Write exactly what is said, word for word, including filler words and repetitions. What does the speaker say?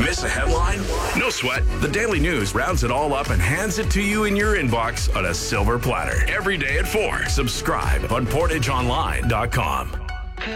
Miss a headline? No sweat. The Daily News rounds it all up and hands it to you in your inbox on a silver platter. Every day at four. Subscribe on portage online dot com.